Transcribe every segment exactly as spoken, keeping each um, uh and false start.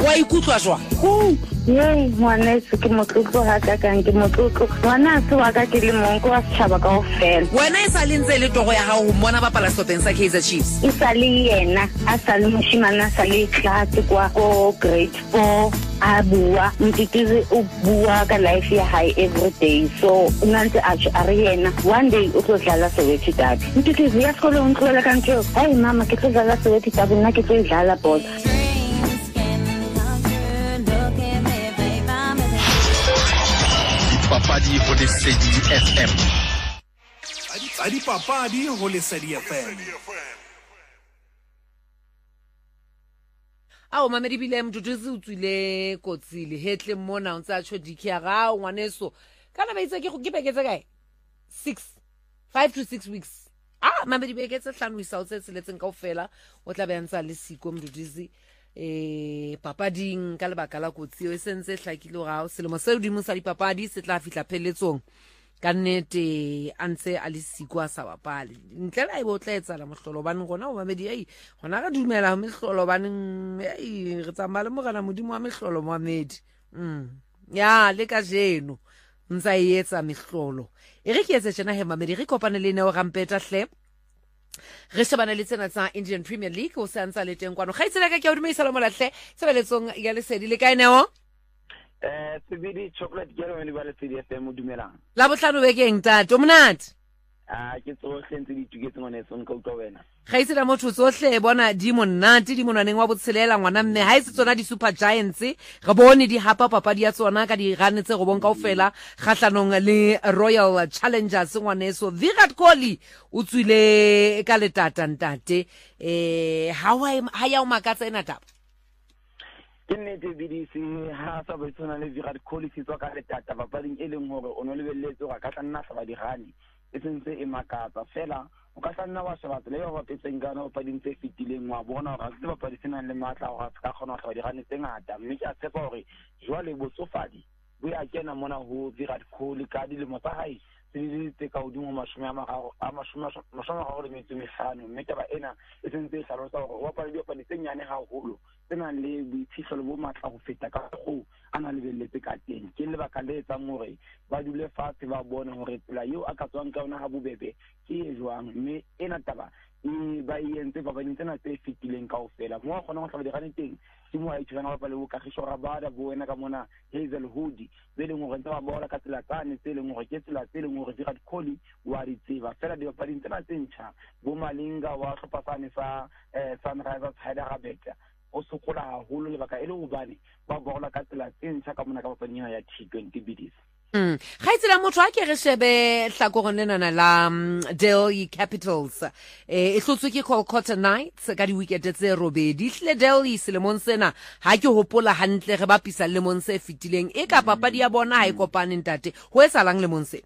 wa ikutlwa jwa ye ngwaneso ke motlotlo ha ka kang ke motlotlo ngwana se wa ka ke le monko wa setšhaba kaofela. wena e sa le ntse le togo ya gago mmona bapala sehlopeng sa Kaizer Chiefs? E sa le yena a sa le moshimane a sa le tlase kwa ko grade four a bua Mtitizi o bua ka life ya hae every day, so o na ntse a tjho a re yena one day o tlo dlala Soweto Derby. Mtitizi ya sekolo o ntlolela ka ntho hai mama ke tlo dlala Soweto Derby nna ke tlo dlala ball. Papadi ho Lesedi F M. Adi papadi ho Lesedi F M. Ao mamedi bile Mtitizi o tswile kotsile hetle mona o ntse a tjho dikya ga ngwaneso kana ba itse ke ke beketse kae six five to six weeks. Ah mamedi beketse hlano isa o tse tseletseng kaofela o tla be ntse le siko Mtitizi eh papading ka lebaka la kotsi e sentse hlakile ga o selemo se di mo sa di papadi se tla fitla pheletsong ka nnete a ntse a le siko a sa bapale ntle la e botletsa la mohlolo bane gona o mamedi ai gona ga dumela mehlolo bane ai re tsamba le mogana modimo wa mehlolo moamedi mm ya le ka jeno ntsa yetsa mehlolo e re ke etse tsena he mamedi re kopane le ne o gampeta hle re shebana le tsena tsa Indian Premier League o santsa le teng kwano ga itsela ka ke a dumela isalo molahle sebeletsong ya Lesedi le kae neo eh sebedi chocolate ke re ba Lesedi F M dumelang la botlhano be ke eng tato monate ah ke tsohle ntse di tuketse ngwane se nka utwa wena ga itsela motho tsohle bona di monate di monaneng wa botshelela ngwana mme ha itse tsona di Super Giants re bone di hapa papadi ya tsona ka di rane tse go bon kaofela gahlanong le Royal Challengers ngwaneso Virat Kohli o tswile ka letata ntate eh ha wa ha ya o makatsa ena taba ke nnete bidisi ha sa botsona le Virat Kohli se tswa ka letata papading e leng hore o no lebelletse go ka tlanna sa ba di rane e sentse e makatsa fela o ka tlanna wa sheba le ba bapetseng kana o pading tse fitileng wa bona hore se bapadi sena le matla go ka kgona go di rane tse ngata mme ke a tshepa hore jwale botsofadi bo ya kena mona ho Virat Kohli ka dilemo tsa hae se tse ka hodimo mashome a mararo a mashome mashome a le metso mehlano mme taba ena e sentse e hlalosa hore wa pala di bapadi tse nyane haholo tsena le boiphihlelo bo matla go feta ka go ana lebelletse ka teng ke lebaka le etsang hore ba dule fatshe ba bone hore tsela eo a ka tswang ka yona ha bobebe ke e jwang mme ena taba e ba entse ba ba ntsena tse fitileng kaofela mo a kgona go tlaba di gane teng ke mo a itshwana ba pale bo Kagiso Rabada bo wena ka mona Hazelwood be leng hore ntse ba bola ka tsela tsane tse leng hore ke tsela tse leng hore Virat Kohli wa di tseba fela di bapadi tsena tse ntjha bo Malinga wa hlopasane sa Sunrisers Hyderabad o sokola haholo le baka ele hobane ba bola ka tsela tse ntjha ka mona ka bapanyana ya T twenty B D S. Mm. Ga itsela motho a ke re shebe hlakogong lenana la um, Delhi Capitals eh e hlotswe ke Kolkata Knights ka di weekend tse robedi hle Delhi selemong sena ha ke hopola hantle re bapisa lemong se fitileng e ka papadi ya bona ha e kopane ntate ho etsalang lemong se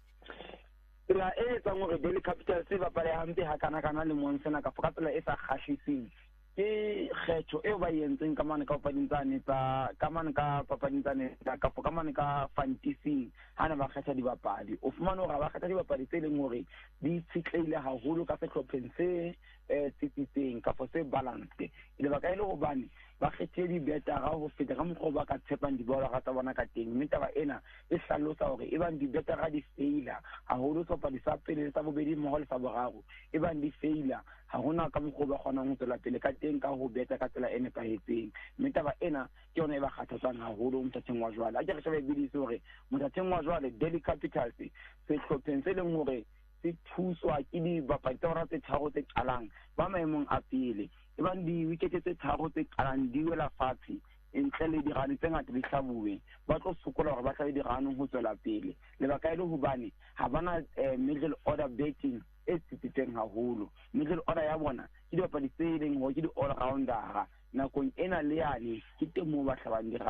la e tsa gore Delhi Capitals se bapale hampe ha kana kana lemong sena ka fokatsela e sa khahlising ke kgetho e ba yentseng ka mane ka papading tsane tsa ka mane ka papading tsane ka ka mane ka fantasy hana ba kgetha di bapadi o fumana hore ba kgetha di bapadi tse leng hore di tsitleile haholo ka sehlopheng se eh tsitsitseng ka se balance ile ba ka ile go bane ba kgethe di betara go feta ka mokgwa ba ka tshepang di bola ga tsa bona ka teng mme taba ena e hlalosa hore e bang di betara di faila haholo tsopa di sa pele tsa bobedi mo le sa boraro e bang di faila ha hona ka mokgwa ba kgona go tswela pele ka teng ka go beta ka tsela ene ka hetseng mme taba ena ke yona e ba kgathatsang haholo mothatheng wa jwale a ke re shebe bidisi hore mothatheng wa jwale Delhi Capitals se hlopheng se leng hore se thuswa ke di bapadi tsa tse tharo tse qalang ba maemong a pele e bang di wicket tse tharo tse qalang di wela fatshe ntle le di rane tse ngata di hlabuwe ba tlo sokola hore ba hlabe di rane ho tswela pele lebaka ile hobane ha bana middle order batting e tsitsitseng haholo middle order ya bona ke di bapadi tse leng ho ke di all rounder nakong ena le yane ke teng mo ba hlabang di